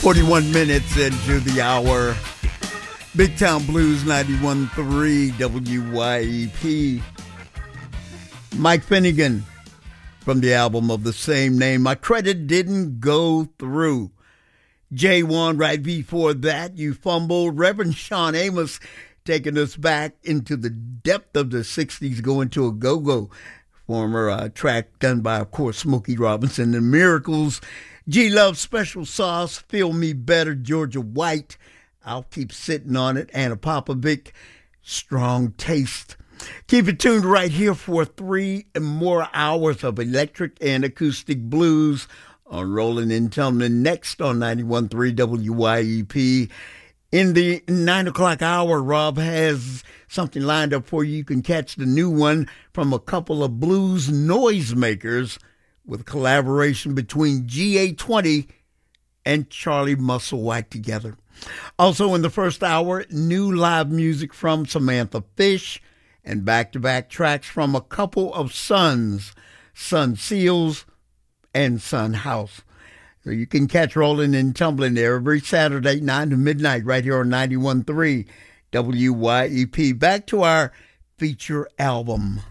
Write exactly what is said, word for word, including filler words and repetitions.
forty-one minutes into the hour. Big Town Blues ninety-one point three W Y E P. Mike Finnegan from the album of the same name. My credit didn't go through. J one right before that. You fumbled. Reverend Sean Amos taking us back into the depth of the sixties, going to a go-go. Former uh, track done by, of course, Smokey Robinson and Miracles. G-Love Special Sauce, Feel Me Better, Georgia White, I'll Keep Sitting on It, Anna Popovic, Strong Taste. Keep it tuned right here for three more hours of electric and acoustic blues on Rolling and Tumbling next on ninety-one point three W Y E P. In the nine o'clock hour, Rob has something lined up for you. You can catch the new one from a couple of blues noisemakers with collaboration between G A twenty and Charlie Musselwhite together. Also in the first hour, new live music from Samantha Fish and back-to-back tracks from a couple of Sons, Sun Seals and Sun House. So you can catch Rolling and Tumbling there every Saturday, nine to midnight, right here on ninety-one point three W Y E P. Back to our feature album.